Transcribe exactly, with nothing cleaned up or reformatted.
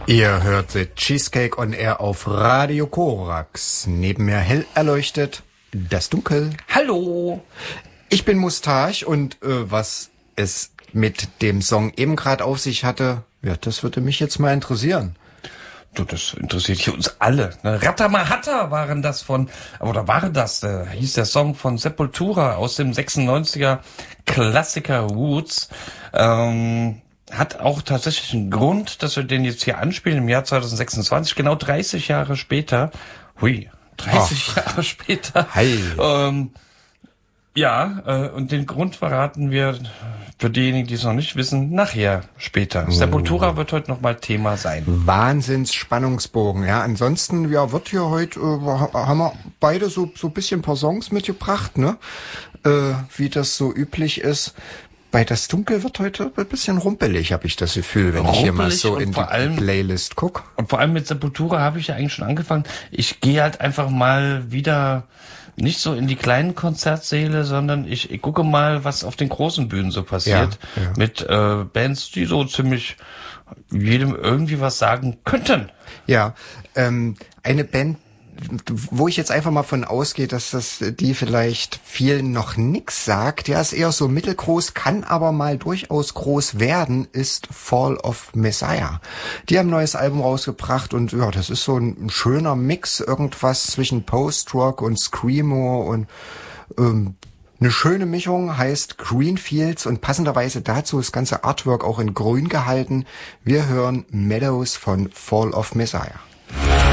Ihr hört The Cheesecake on Air auf Radio Korax. Neben mir hell erleuchtet das Dunkel. Hallo! Ich bin Mustache und äh, was es mit dem Song eben gerade auf sich hatte, ja, das würde mich jetzt mal interessieren. Du, das interessiert hier uns alle. Ne? Ratamahata waren das von, oder war das, äh, hieß der Song von Sepultura aus dem sechsundneunziger Klassiker Roots. Ähm, hat auch tatsächlich einen Grund, dass wir den jetzt hier anspielen im Jahr zwanzig sechsundzwanzig, genau dreißig Jahre später. Hui, dreißig Ach. Jahre später. Hi. Ähm, ja, äh, und den Grund verraten wir für diejenigen, die es noch nicht wissen, nachher später. Oh. Sepultura wird heute nochmal Thema sein. Wahnsinns-Spannungsbogen, ja. Ansonsten, ja, wird hier heute, äh, haben wir beide so so ein bisschen ein paar Songs mitgebracht, ne? Äh, wie das so üblich ist. Bei Das Dunkel wird heute ein bisschen rumpelig, habe ich das Gefühl, wenn rumpelig ich hier mal so in die allem, Playlist gucke. Und vor allem mit Sepultura habe ich ja eigentlich schon angefangen. Ich gehe halt einfach mal wieder nicht so in die kleinen Konzertsäle, sondern ich, ich gucke mal, was auf den großen Bühnen so passiert. Ja, ja. Mit äh, Bands, die so ziemlich jedem irgendwie was sagen könnten. Ja, ähm, eine Band, wo ich jetzt einfach mal von ausgehe, dass das die vielleicht vielen noch nix sagt, ja, ist eher so mittelgroß, kann aber mal durchaus groß werden, ist Fall of Messiah. Die haben ein neues Album rausgebracht und ja, das ist so ein schöner Mix, irgendwas zwischen Post-Rock und Screamo und ähm, eine schöne Mischung, heißt Greenfields und passenderweise dazu das ganze Artwork auch in grün gehalten. Wir hören Meadows von Fall of Messiah.